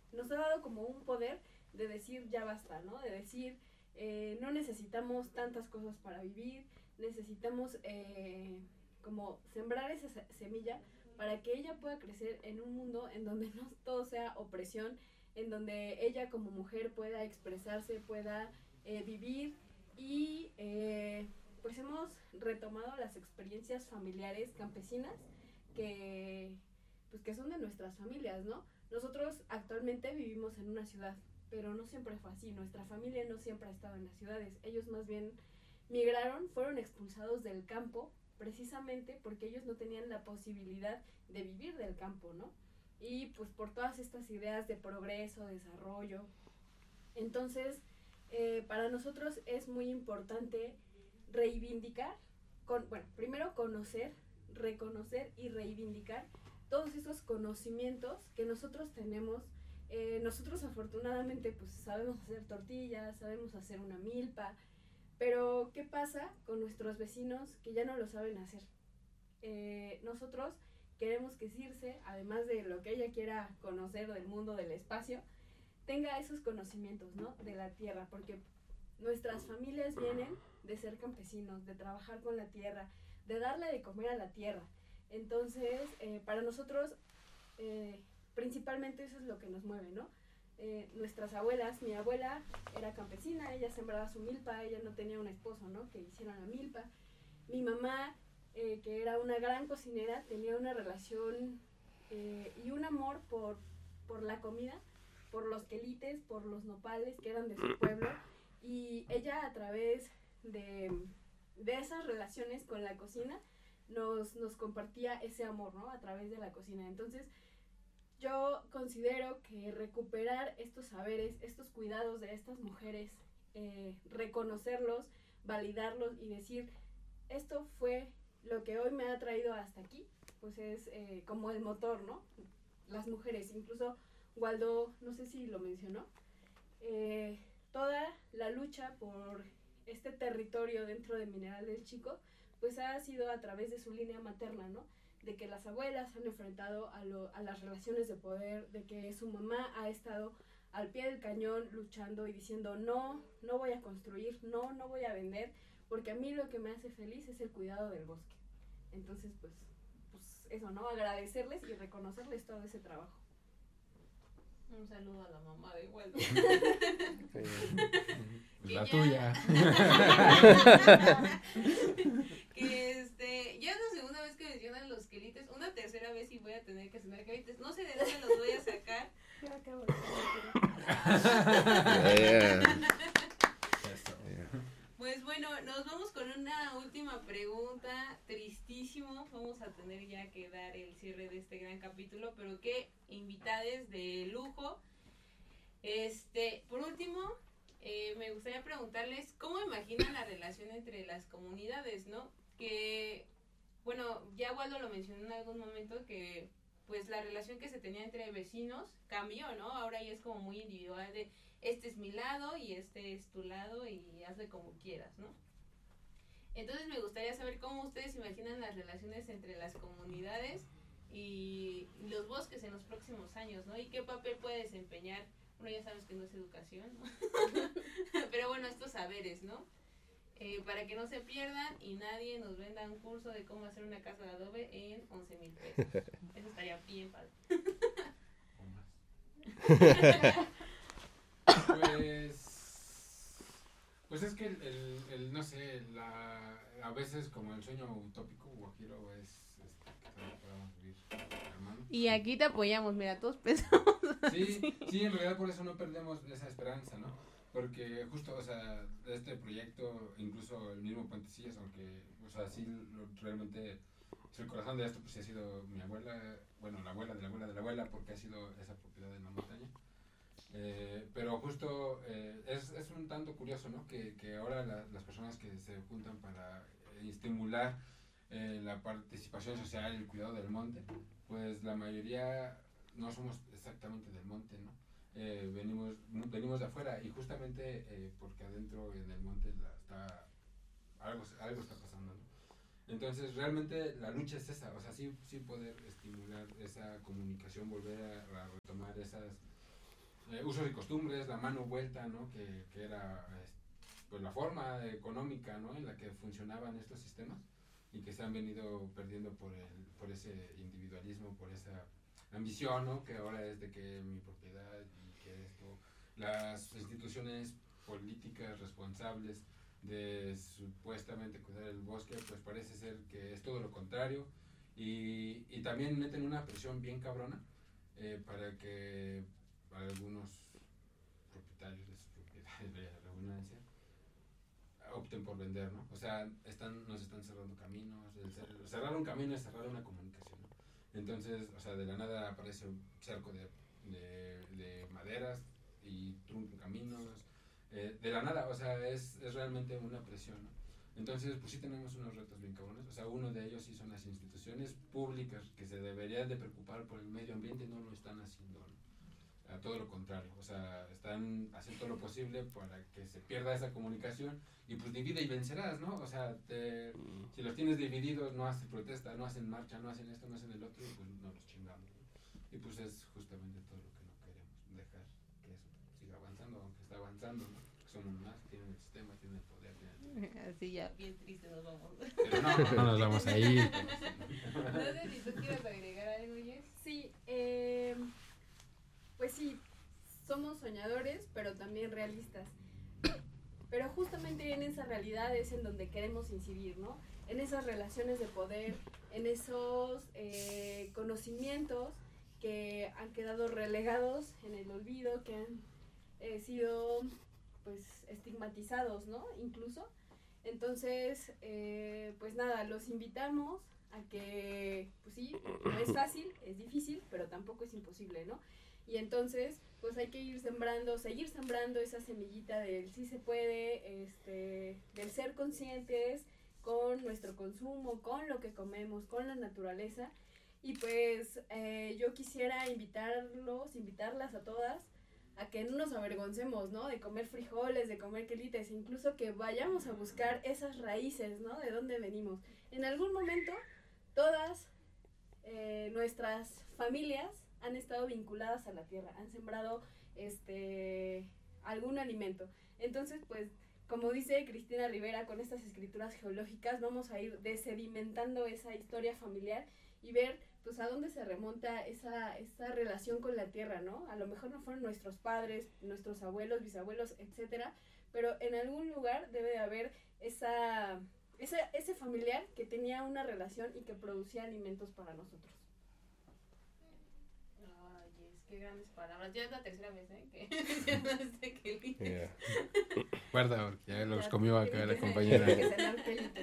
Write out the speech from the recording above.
nos ha dado como un poder de decir ya basta, ¿no? De decir no necesitamos tantas cosas para vivir, necesitamos como sembrar esa semilla para que ella pueda crecer en un mundo en donde no todo sea opresión, en donde ella como mujer pueda expresarse, pueda vivir y pues hemos retomado las experiencias familiares campesinas que pues que son de nuestras familias, ¿no? Nosotros actualmente vivimos en una ciudad, pero no siempre fue así. Nuestra familia no siempre ha estado en las ciudades. Ellos más bien migraron, fueron expulsados del campo precisamente porque ellos no tenían la posibilidad de vivir del campo, ¿no? Y pues por todas estas ideas de progreso, desarrollo. Entonces, para nosotros es muy importante reivindicar, bueno, primero conocer, reconocer y reivindicar todos esos conocimientos que nosotros tenemos. Nosotros afortunadamente pues sabemos hacer tortillas, sabemos hacer una milpa, pero ¿qué pasa con nuestros vecinos que ya no lo saben hacer? Nosotros queremos que Circe, además de lo que ella quiera conocer del mundo del espacio, tenga esos conocimientos, ¿no? De la tierra, porque nuestras familias vienen de ser campesinos, de trabajar con la tierra, de darle de comer a la tierra. Entonces, para nosotros, principalmente eso es lo que nos mueve, ¿no? Nuestras abuelas, mi abuela era campesina, ella sembraba su milpa, ella no tenía un esposo, ¿no? Que hiciera la milpa. Mi mamá, que era una gran cocinera, tenía una relación y un amor por la comida, por los quelites, por los nopales que eran de su pueblo, y ella a través de esas relaciones con la cocina nos compartía ese amor, ¿no? A través de la cocina. Entonces, yo considero que recuperar estos saberes, estos cuidados de estas mujeres, reconocerlos, validarlos y decir, esto fue lo que hoy me ha traído hasta aquí, pues es como el motor, ¿no? Las mujeres, incluso Waldo, no sé si lo mencionó, toda la lucha por este territorio dentro de Mineral del Chico, pues ha sido a través de su línea materna, ¿no? De que las abuelas han enfrentado a las relaciones de poder, de que su mamá ha estado al pie del cañón luchando y diciendo no, no voy a construir, no, no voy a vender, porque a mí lo que me hace feliz es el cuidado del bosque. Entonces, pues eso, ¿no? Agradecerles y reconocerles todo ese trabajo. Un saludo a la mamá de Waldo. La tuya. Que ya es la segunda vez que mencionan los quelites, una tercera vez y voy a tener que cenar quelites. No sé de dónde los voy a sacar. Yo acabo de Pues bueno, nos vamos con una última pregunta, tristísimo, vamos a tener ya que dar el cierre de este gran capítulo, pero qué invitades de lujo. Por último, me gustaría preguntarles cómo imaginan la relación entre las comunidades, ¿no? Que, bueno, ya Waldo lo mencionó en algún momento que pues la relación que se tenía entre vecinos cambió, ¿no? Ahora ya es como muy individual de este es mi lado y este es tu lado y hazle como quieras, ¿no? Entonces me gustaría saber cómo ustedes imaginan las relaciones entre las comunidades y los bosques en los próximos años, ¿no? Y qué papel puede desempeñar, bueno, ya sabes que no es educación, ¿no? Pero bueno, estos saberes, ¿no? Para que no se pierdan y nadie nos venda un curso de cómo hacer una casa de adobe en 11,000 pesos. Eso estaría bien padre. Pues es que el no sé, a veces como el sueño utópico guajiro es que podamos vivir, hermano. Y aquí te apoyamos, mira, todos pensamos. Sí, en realidad por eso no perdemos esa esperanza, ¿no? Porque justo, o sea, este proyecto, incluso el mismo Puentecillas, aunque, o sea, sí, realmente, el corazón de esto pues sí ha sido mi abuela, bueno, la abuela de la abuela de la abuela, porque ha sido esa propiedad en la montaña. Pero justo es un tanto curioso, ¿no? Que ahora las personas que se juntan para estimular la participación social y el cuidado del monte, pues la mayoría no somos exactamente del monte, ¿no? Venimos de afuera y justamente porque adentro en el monte algo está pasando, ¿no? Entonces realmente la lucha es esa, o sea, sí poder estimular esa comunicación, volver a retomar usos y costumbres, la mano vuelta, ¿no? Que era pues la forma económica, ¿no? En la que funcionaban estos sistemas y que se han venido perdiendo por ese individualismo, por esa ambición, ¿no? Que ahora es de que mi propiedad y que esto, las instituciones políticas responsables de supuestamente cuidar el bosque, pues parece ser que es todo lo contrario y también meten una presión bien cabrona para que algunos propietarios de sus propiedades de la redundancia opten por vender, ¿no? O sea, nos están cerrando caminos, cerrar un camino es cerrar una comunicación, ¿no? Entonces, o sea, de la nada aparece un cerco de maderas y truncan caminos, de la nada, o sea, es realmente una presión, ¿no? Entonces, pues sí tenemos unos retos bien cabrones, o sea, uno de ellos sí son las instituciones públicas que se deberían de preocupar por el medio ambiente y no lo están haciendo, ¿no? A todo lo contrario, o sea, están haciendo todo lo posible para que se pierda esa comunicación y pues divide y vencerás, ¿no? O sea, si los tienes divididos, no hacen protesta, no hacen marcha, no hacen esto, no hacen el otro, y pues no los chingamos, ¿no? Y pues es justamente todo lo que no queremos, dejar que eso siga avanzando, aunque está avanzando, ¿no? Somos más, tienen el sistema, tienen el poder, así ya, bien triste nos vamos. Pero no nos vamos a ir. No sé si tú quieres agregar algo, Jess. Sí, pues sí, somos soñadores, pero también realistas. Pero justamente en esa realidad es en donde queremos incidir, ¿no? En esas relaciones de poder, en esos conocimientos que han quedado relegados en el olvido, que han sido pues estigmatizados, ¿no? Incluso. Entonces, pues nada, los invitamos a que, pues sí, no es fácil, es difícil, pero tampoco es imposible, ¿no? Y entonces, pues hay que seguir sembrando esa semillita del sí se puede, del ser conscientes con nuestro consumo, con lo que comemos, con la naturaleza. Y pues yo quisiera invitarlas a todas a que no nos avergoncemos, ¿no? De comer frijoles, de comer quelites, incluso que vayamos a buscar esas raíces, ¿no? De dónde venimos. En algún momento, todas nuestras familias han estado vinculadas a la tierra, han sembrado algún alimento. Entonces, pues, como dice Cristina Rivera, con estas escrituras geológicas vamos a ir desedimentando esa historia familiar y ver, pues, a dónde se remonta esa relación con la tierra, ¿no? A lo mejor no fueron nuestros padres, nuestros abuelos, bisabuelos, etcétera, pero en algún lugar debe de haber ese familiar que tenía una relación y que producía alimentos para nosotros. Qué grandes palabras. Ya es la tercera vez, que mencionaste que Guarda, porque ya los comió acá la compañera.